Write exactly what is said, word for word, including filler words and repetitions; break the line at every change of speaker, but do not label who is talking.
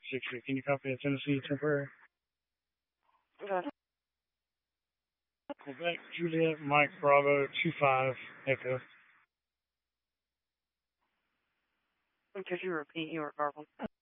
six three. Can you copy a Tennessee temporary?
Okay.
Quebec, Juliet, Mike, Bravo, two five, Echo.
Could you repeat your garble?